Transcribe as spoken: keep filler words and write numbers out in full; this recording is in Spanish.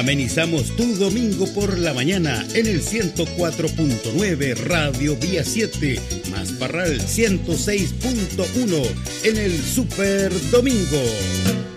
Amenizamos tu domingo por la mañana en el ciento cuatro punto nueve Radio Vía siete, más Parral ciento seis punto uno en el Super Domingo.